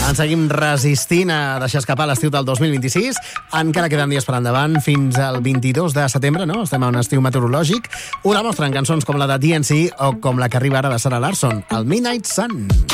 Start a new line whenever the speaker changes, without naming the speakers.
Ens seguim resistint a deixar escapar l'estiu del 2026. Encara queden dies per endavant, fins al 22 de setembre, no? Estem a un estiu meteorològic. Ho demostren cançons com la de DNC o com la que arriba ara de Sarah Larsson, el Midnight Sun.